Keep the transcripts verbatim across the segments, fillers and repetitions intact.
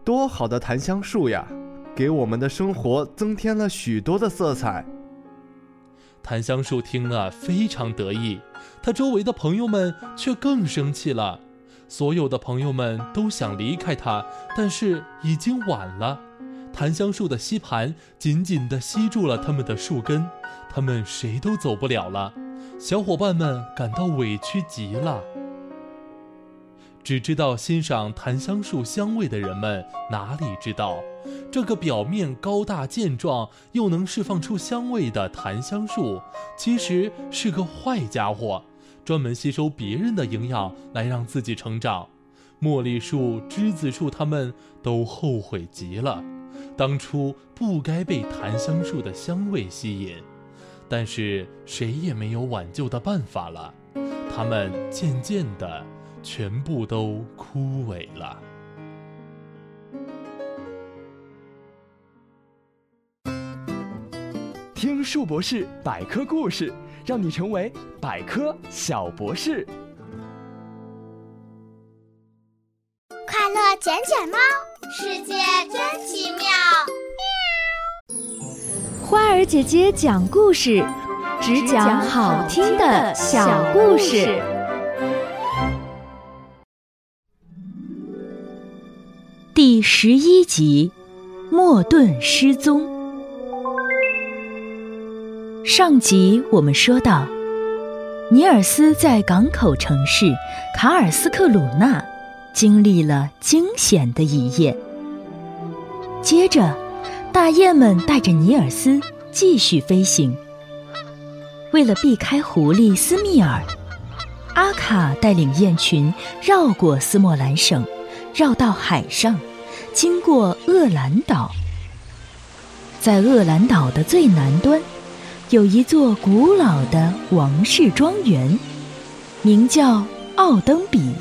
多好的檀香树呀，给我们的生活增添了许多的色彩。 檀香树听了非常得意，他周围的朋友们却更生气了。所有的朋友们都想离开他，但是已经晚了。檀香树的吸盘紧紧地吸住了他们的树根，他们谁都走不了了。小伙伴们感到委屈极了。只知道欣赏檀香树香味的人们哪里知道，这个表面高大健壮又能释放出香味的檀香树，其实是个坏家伙，专门吸收别人的营养来让自己成长。茉莉树、栀子树他们都后悔极了，当初不该被檀香树的香味吸引，但是谁也没有挽救的办法了，它们渐渐的全部都枯萎了。 听树博士百科故事，让你成为百科小博士。 快乐捡捡猫，世界真奇妙。 花儿姐姐讲故事，只讲好听的小故事。 第十一集，莫顿失踪。上集我们说到，尼尔斯在港口城市卡尔斯克鲁纳经历了惊险的一夜。接着，大雁们带着尼尔斯继续飞行。为了避开狐狸斯密尔，阿卡带领雁群绕过斯莫兰省，绕到海上，经过厄兰岛。在厄兰岛的最南端，有一座古老的王室庄园，名叫奥登比。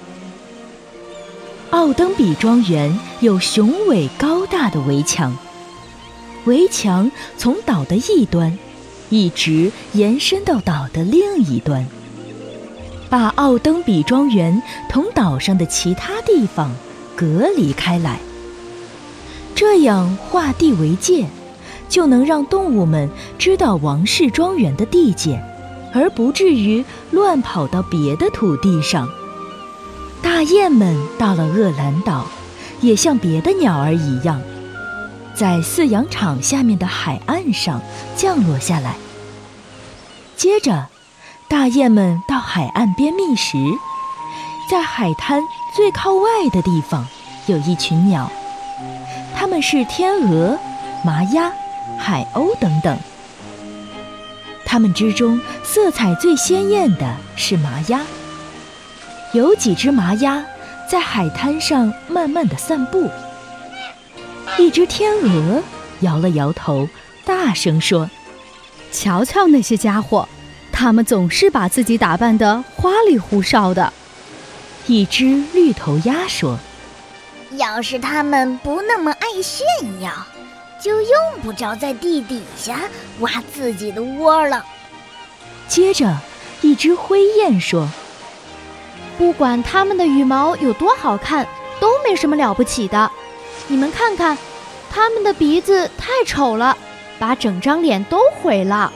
奥登比庄园有雄伟高大的围墙，围墙从岛的一端一直延伸到岛的另一端，把奥登比庄园同岛上的其他地方隔离开来。这样划地为界，就能让动物们知道王室庄园的地界，而不至于乱跑到别的土地上。大雁们到了厄兰岛，也像别的鸟儿一样，在饲养场下面的海岸上降落下来。接着，大雁们到海岸边觅食，在海滩最靠外的地方有一群鸟，它们是天鹅、麻鸭、海鸥等等。它们之中色彩最鲜艳的是麻鸭。有几只麻鸭在海滩上慢慢地散步。一只天鹅摇了摇头，大声说： 瞧瞧那些家伙，他们总是把自己打扮得花里胡哨的。 一只绿头鸭说： 要是他们不那么爱炫耀，就用不着在地底下挖自己的窝了。 接着，一只灰雁说： 不管它们的羽毛有多好看，都没什么了不起的。你们看看，它们的鼻子太丑了，把整张脸都毁了。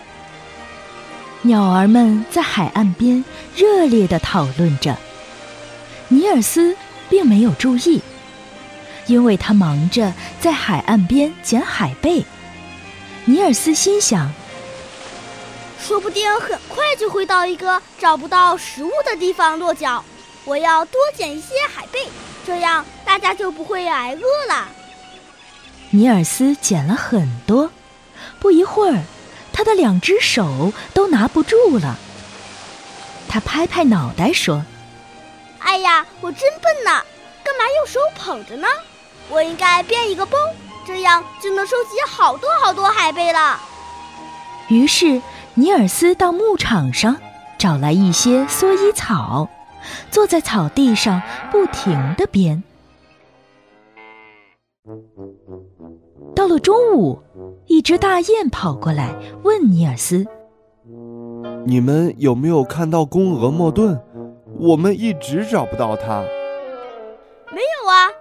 鸟儿们在海岸边热烈地讨论着。尼尔斯并没有注意，因为他忙着在海岸边捡海贝。尼尔斯心想， 说不定很快就会到一个找不到食物的地方落脚。我要多捡一些海贝，这样大家就不会挨饿了。 尼尔斯捡了很多，不一会儿，他的两只手都拿不住了。他拍拍脑袋说： 哎呀，我真笨呐，干嘛用手捧着呢？我应该编一个包，这样就能收集好多好多海贝了。 于是尼尔斯到牧场上找来一些蓑衣草，坐在草地上不停地编。到了中午，一只大雁跑过来问尼尔斯： 你们有没有看到公鹅莫顿？我们一直找不到它。 没有啊，